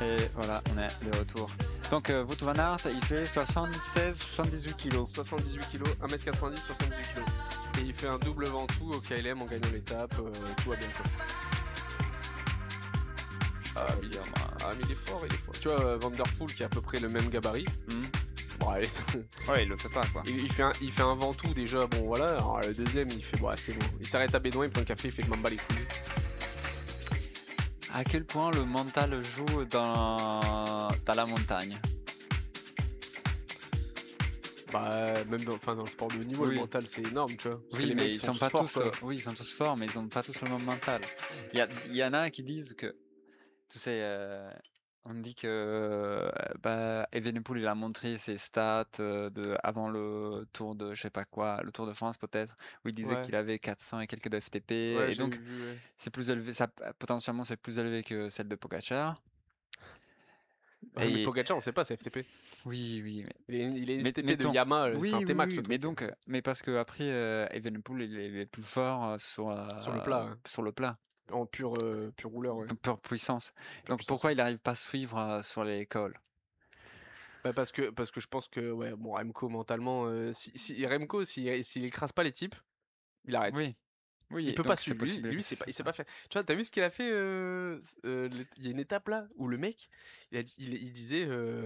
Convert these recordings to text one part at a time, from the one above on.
Et voilà, on est de retour. Donc, Wout van Aert, il fait 76-78 kilos. 78 kg, 1m90, 78 kg. Et il fait un double Ventoux au KLM en gagnant l'étape, tout va bien quoi. Mais il est fort, Tu vois, Van Der Poel qui a à peu près le même gabarit. Bon, allez, Ouais, il le fait pas quoi. il fait un Ventoux déjà, bon voilà. Alors le deuxième, il fait, c'est bon. Il s'arrête à Bédouin, il prend un café, il fait le mamba les couilles. À quel point le mental joue dans la montagne? Même dans le sport de haut niveau, le mental c'est énorme, tu vois. Parce que les mecs ils sont pas forts, tous. Oui, ils sont tous forts, mais ils ont pas tous le même mental. Il y en a qui disent que, tu sais, on dit que Evenepoel il a montré ses stats avant le tour de je sais pas quoi, le Tour de France peut-être, où il disait qu'il avait 400 et quelques de FTP, et donc c'est plus élevé, potentiellement c'est plus élevé que celle de Pogacar. Mais Pogacar, on sait pas, c'est FTP. Oui. Il est une FTP de Yamaha, c'est un T-Max le truc. Mais parce que après, Evenepoel il est plus fort sur le plat. Hein. Sur le plat. En pur rouleur, ouais. Pure puissance. Donc pourquoi il n'arrive pas à suivre sur les cols? Parce que je pense que Remco mentalement, Remco s'il écrase pas les types, il arrête. Oui, il peut pas suivre. Lui il sait pas faire. Tu vois, t'as vu ce qu'il a fait il y a une étape là où le mec il disait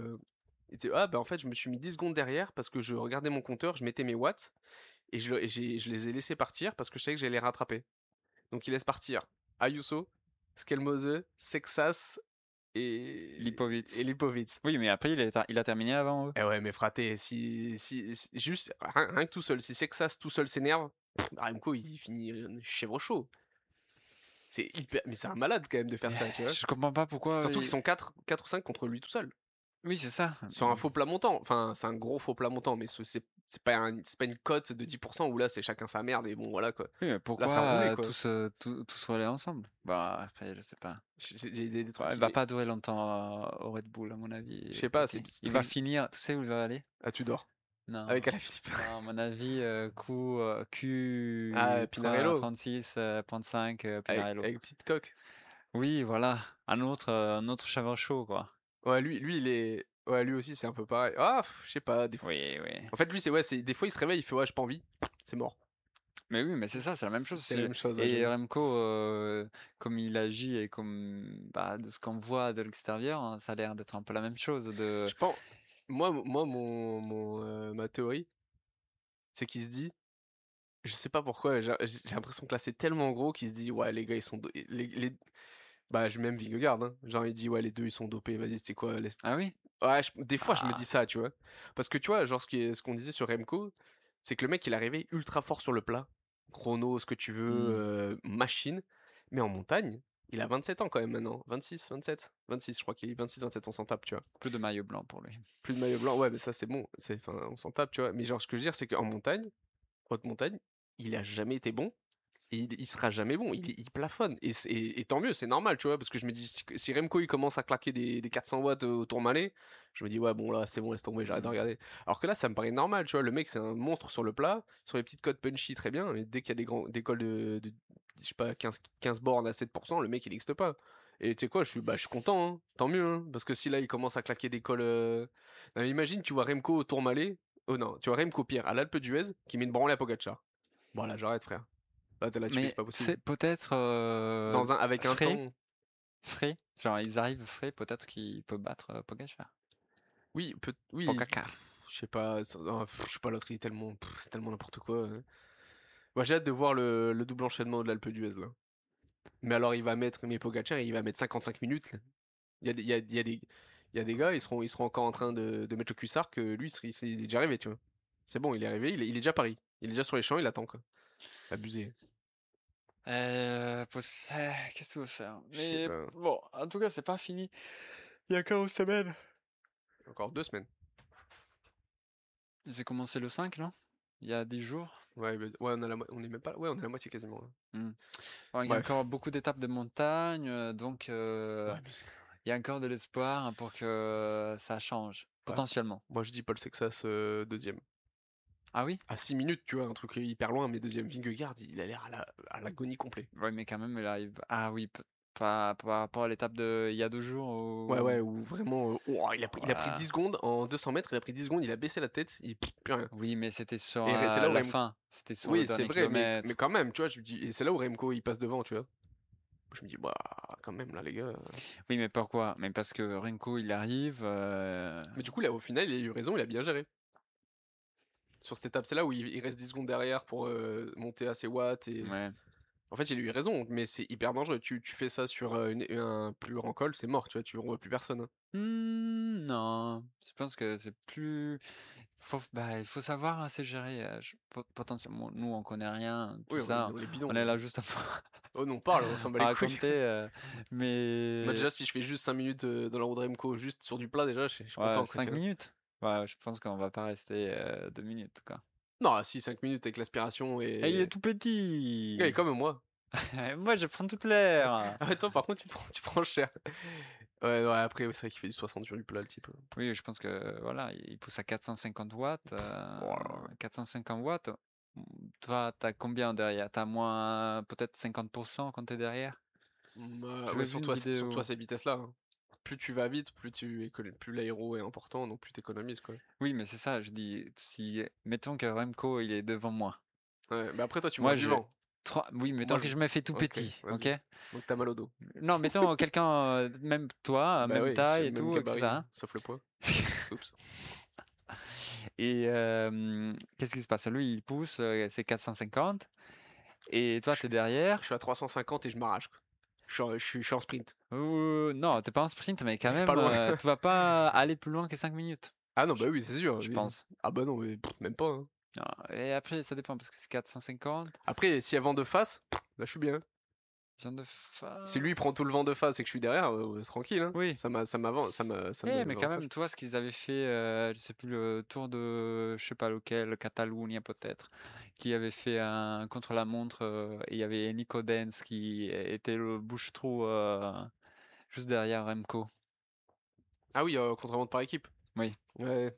en fait je me suis mis 10 secondes derrière parce que je regardais mon compteur, je mettais mes watts et je les ai laissés partir parce que je savais que j'allais les rattraper. Donc il laisse partir Ayuso, Skelmose, Sexas et Lipovitz. Oui, mais après il a terminé avant eux. Eh ouais, mais fraté, si juste rien que tout seul, si Sexas tout seul s'énerve, Remco il finit chèvre chaud. Mais c'est un malade quand même de faire ça, tu vois. Je comprends pas pourquoi. Surtout qu'ils sont 4 ou 5 contre lui tout seul. Oui, c'est ça. Sur un faux plat montant. Enfin, c'est un gros faux plat montant, mais c'est pas une cote de 10% où là c'est chacun sa merde et bon voilà quoi. Oui, mais pourquoi là, ça roulait, quoi. tous rouler ensemble? Après, je sais pas. J'ai des trucs il va pas durer longtemps au Red Bull, à mon avis. Je sais pas, il va finir, tu sais où il va aller? Ah, tu dors. Non. Avec Alaphilippe. Non, à mon avis, Q. Pinarello. 36.5, Pinarello. Avec petite coque. Oui, voilà. Un autre chèvre chaud, quoi. Ouais, lui, il est. Ouais, lui aussi, c'est un peu pareil. Ah, je sais pas, des fois. Oui. En fait, lui, des fois, il se réveille, il fait, ouais, j'ai pas envie. C'est mort. Mais oui, mais c'est ça, c'est la même chose. C'est la même chose. Et Remco, comme il agit et comme de ce qu'on voit de l'extérieur, hein, ça a l'air d'être un peu la même chose. Je pense. Moi, ma théorie, c'est qu'il se dit. Je sais pas pourquoi, j'ai l'impression que là, c'est tellement gros qu'il se dit, ouais, les gars, ils sont. Je même Vingegaard, hein. Genre, il dit, ouais, les deux, ils sont dopés, vas-y, c'était quoi Ah oui? Ouais, des fois, je me dis ça, tu vois. Parce que, tu vois, genre, ce qu'on disait sur Remco, c'est que le mec, il est arrivé ultra fort sur le plat. Chrono, ce que tu veux, machine. Mais en montagne, il a 27 ans quand même maintenant. 26, 27. 26, je crois qu'il est 26, 27, on s'en tape, tu vois. Plus de maillot blanc pour lui. Plus de maillot blanc, ouais, mais ça, c'est bon. On s'en tape, tu vois. Mais genre, ce que je veux dire, c'est qu'en montagne, haute montagne, il a jamais été bon. Et il sera jamais bon, il plafonne. Et tant mieux, c'est normal, tu vois, parce que je me dis, si Remco il commence à claquer des 400 watts au Tourmalet, je me dis, ouais, bon, là, c'est bon, laisse tomber, j'arrête de regarder. Alors que là, ça me paraît normal, tu vois, le mec, c'est un monstre sur le plat, sur les petites cotes punchy, très bien, mais dès qu'il y a des cols de, je sais pas, 15 bornes à 7%, le mec, il n'existe pas. Et tu sais quoi, je suis content, hein, tant mieux, hein, parce que si là, il commence à claquer des cols. Non, imagine, tu vois Remco au Tourmalet, oh non, tu vois Remco pire à l'Alpe d'Huez qui met une branlée à Pogacar. Voilà, j'arrête, frère. Là, mais c'est pas possible. C'est peut-être avec un temps frais, genre ils arrivent frais, peut-être qu'il peut battre Pogacar. Oui, oui. Pogacar. Je sais pas, l'autre il est c'est tellement n'importe quoi. Moi j'ai hâte de voir le double enchaînement de l'Alpe d'Huez là. Mais alors il va mettre Pogacar, il va mettre 55 minutes. Là. Il y a des gars, ils seront encore en train de mettre le cuissard que lui il est déjà arrivé, tu vois. C'est bon, il est arrivé, il est déjà à Paris. Il est déjà sur les champs, il attend quoi. Abusé. Qu'est-ce que tu veux faire? Mais bon, en tout cas, c'est pas fini. Il y a 15 semaines. Encore 2 semaines. J'ai commencé le 5, non? Il y a 10 jours. Ouais, on est même pas. Ouais, on est à la moitié quasiment. Il y a encore beaucoup d'étapes de montagne, donc il y a encore de l'espoir pour que ça change, potentiellement. Moi, je dis Paul Sexas deuxième. Ah oui? À 6 minutes, tu vois, un truc hyper loin, mais deuxième Vingegaard, il a l'air à l'agonie complet. Ouais, mais quand même, il arrive. Ah oui, par rapport à l'étape de il y a 2 jours Ouais, où... ouais, ou vraiment. Il a pris Ouah. 10 secondes en 200 mètres, il a pris 10 secondes, il a baissé la tête, plus rien. Oui, mais c'était sur Et c'est là où la Remco. fin. C'était sur le Oui, c'est dernier vrai, mais kilomètre. quand même, tu vois, je me dis. Et c'est là où Remco il passe devant, tu vois. Je me dis, bah, quand même, là, les gars. Oui, mais pourquoi? Mais parce que Renko, il arrive. Mais du coup, là, au final, il a eu raison, il a bien géré. Sur cette étape, c'est là où il reste 10 secondes derrière pour monter à ses watts. Et... Ouais. En fait, il a eu raison, mais c'est hyper dangereux. Tu fais ça sur un plus grand col, c'est mort, tu vois, tu revois plus personne. Hein. Non, je pense que c'est plus. Il faut savoir assez gérer. Potentiellement, nous, on connaît rien, tout Oui, ça. on est bidons. On est là juste Oh non, parle, on s'en bat à les couilles. raconter. Moi, Mais. déjà, si je fais juste 5 minutes dans la roue de Remco, juste sur du plat, déjà, je suis Ouais, content. Quoi, 5 minutes? Ouais, je pense qu'on va pas rester 2 minutes, quoi. Non, si, 5 minutes avec l'aspiration Et il est et. tout Ouais, petit! comme moi. Moi, je prends toute l'air! Ah, toi, par contre, tu prends cher. Ouais, ouais, après, c'est vrai qu'il fait du 60 sur du plat, le type. Oui, je pense que voilà, il pousse à 450 watts. Oh là là. 450 watts. Toi, t'as combien derrière? T'as moins peut-être 50% quand t'es derrière? Ouais, J'avais vu une surtout à vidéo. ces vitesses-là. Hein. Plus tu vas vite, plus l'aéro est important, donc plus t'économises, quoi. Oui, mais c'est ça, je dis, si, mettons que Remco, il est devant moi. Ouais, mais après, toi, tu Moi, manges du je, vent. oui, Moi, mettons que je me fais tout Ok, petit, ok? vas-y. Donc, t'as mal au dos. Non, mettons quelqu'un, même toi, Bah même oui, j'ai taille le et même tout, gabarit, etc. sauf le poids. Oups. Et qu'est-ce qui se passe? Lui, il pousse, c'est 450. Et toi, Je t'es je derrière. suis à 350 et je m'arrache. Quoi. Je suis en sprint. Non, t'es pas en sprint, mais quand Pas même, loin. tu vas pas aller plus loin que 5 minutes. Ah non, Je, bah oui, c'est sûr. je pense. Ah bah non, mais même pas. Hein. Non, et après, ça dépend parce que c'est 450. Après, s'il y a vent de face, là je suis bien. Viande de Si lui il prend face. tout le vent de face et que je suis derrière, tranquille. Hein. Oui. Ça me met Mais quand l'avantage. même, toi, ce qu'ils avaient fait, je sais plus le tour de, je sais pas lequel, Catalunya peut-être, qui avait fait un contre-la-montre et il y avait Nico Dens qui était le bouche-trou juste derrière Remco. Ah oui, contre-montre par équipe. Oui. Ouais.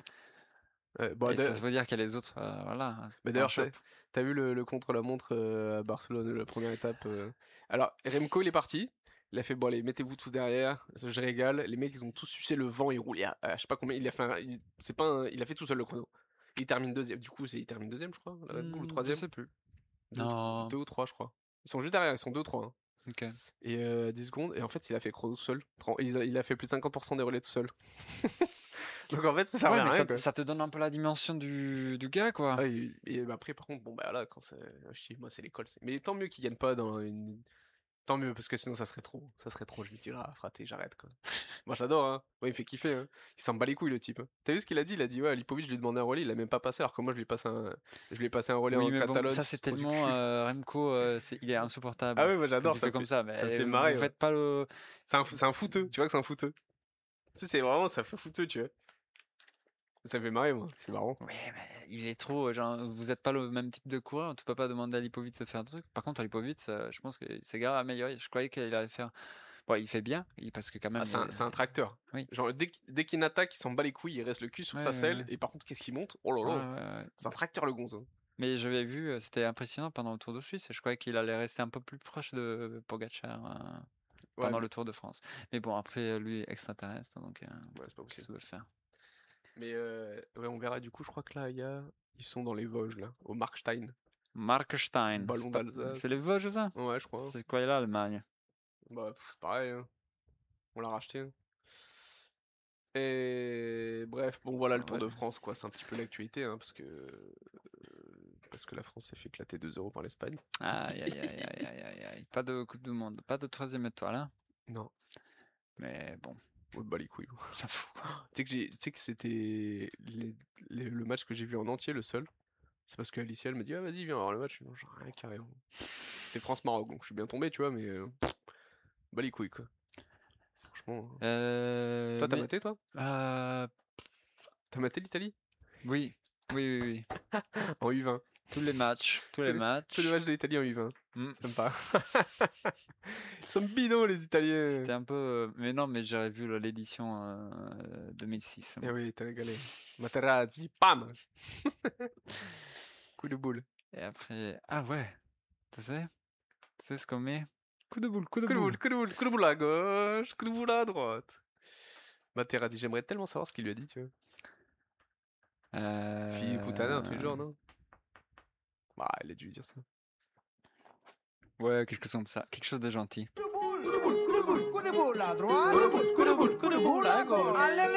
Bon, Et ça veut dire qu'il y a les autres, voilà, mais t'en d'ailleurs, chopes. t'as vu le contre-la-montre à Barcelone, la première étape. Alors, Remco il est parti. Il a fait, bon allez, mettez-vous tout derrière, je régale. Les mecs, ils ont tous sucé le vent, ils roulaient je sais pas combien, il a fait c'est pas il a fait tout seul le chrono. Il termine deuxième, du coup, il termine deuxième, je crois, la Red Bull, ou Je troisième. sais plus. Non. Deux ou trois, je crois. Ils sont juste derrière, ils sont deux ou trois. Hein. Ok. Et 10 secondes, et en fait, il a fait chrono tout seul. Il a fait plus de 50% des relais tout seul. Donc en fait, ça sert Ouais, à mais rien, quoi. ça te donne un peu la dimension du gars, quoi. Ah, et bah, après, par contre, bon, bah là, quand c'est. Moi, c'est l'école. Mais tant mieux qu'ils gagnent pas dans une. Tant mieux, parce que sinon, ça serait trop. Ça serait trop. Je me dis, ah, fraté, j'arrête, quoi. Moi, je l'adore, hein. Ouais, il me fait kiffer, hein. Il s'en bat les couilles, le type. Hein. T'as vu ce qu'il a dit? Il a dit, ouais, Lipovic, je lui ai demandé un relais, il a même pas passé, alors que moi, je lui ai passé un relais Oui, en mais bon, Catalogne, ça c'est c'est trop du tellement cul. Remco, il est Ah insupportable ouais, moi, quand j'adore, il fait comme ça. ça me Mais fait vous marrer, ouais. faites pas le. C'est un fouteux, tu vois que c'est un fouteux. Tu sais, c'est vraiment, ça fait fouteux, tu vois. Ça me fait marrer, moi, c'est marrant. Oui, mais il est trop. Genre, vous êtes pas le même type de coureur. Tu peux pas demander à Lipovic de faire un truc. Par contre, à Lipovic, je pense que c'est grave amélioré. Je croyais qu'il allait faire. Bon, il fait bien, parce que quand Ah, même. c'est un tracteur. Oui. Genre, dès qu'il attaque, il s'en bat les couilles, il reste le cul sur Ouais, sa ouais, selle, ouais. et par contre, qu'est-ce qu'il monte? Oh là Ouais, là, ouais, ouais. c'est un tracteur le gonze. Hein. Mais j'avais vu, c'était impressionnant pendant le Tour de Suisse. Je croyais qu'il allait rester un peu plus proche de Pogacar Ouais, pendant mais le Tour de France. Mais bon, après, lui, extraterrestre, donc ouais, c'est pas qu'est-ce possible. que tu veux faire? Mais ouais, on verra du coup, je crois que là, ils sont dans les Vosges, là, au Markstein, Markstein, ballon c'est d'Alsace. les Vosges, ça? Ouais, je crois. C'est quoi l'Allemagne? Bah, c'est pareil, hein. On l'a racheté. Hein. Et bref, bon voilà le Tour Ouais. de France, quoi. C'est un petit peu l'actualité, hein, parce que la France s'est fait éclater 2-0 par l'Espagne. Aïe, aïe, aïe, aïe, aïe, aïe, aïe. Pas de Coupe du Monde, pas de troisième étoile, hein? Non, Mais bon, on te bat les couilles. on s'en fout, quoi. Tu sais que c'était le match que j'ai vu en entier, le seul. C'est parce que Alicia, elle me dit, ah vas-y, viens voir le match. Non, j'en ai rien carré. C'est France-Maroc, donc je suis bien tombé, tu vois, mais bat les couilles, quoi. Franchement. Toi, t'as Mais, maté, toi? T'as maté l'Italie? oui, oui, oui, oui. En U20. Tous les matchs, tous Tous les tous les matchs. matchs de l'Italie en U20. Hmm. Sympa. Ils sont bidons, les Italiens. C'était un peu. Mais non, mais j'aurais vu l'édition 2006. Eh oui, t'as régalé. Materazzi, pam! Coup de boule. Et après. Ah ouais, tu sais? Tu sais ce qu'on met? Coup de boule, coup de Coup de boule. boule, coup de boule, coup de boule à gauche, coup de boule à droite. Matera dit, j'aimerais tellement savoir ce qu'il lui a dit, tu vois. Fille putana, un truc du genre, non? Bah, il a dû lui dire ça. Ouais, quelque chose comme ça. Quelque chose de gentil. Coup de boule à droite. Coup de boule à gauche. Allez,